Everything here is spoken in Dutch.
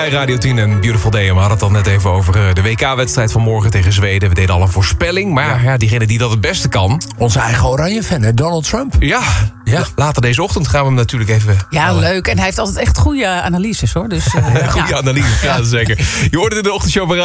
Radio 10 en Beautiful Day. We hadden het al net even over de WK-wedstrijd van morgen tegen Zweden. We deden al een voorspelling. Maar ja, diegene die dat het beste kan... Onze eigen Oranje-fan, hè? Donald Trump. Ja, later deze ochtend gaan we hem natuurlijk even... Ja, leuk. En hij heeft altijd echt goede analyses, hoor. Dus, goede analyse, ja, zeker. Je hoort het in de ochtendshow bij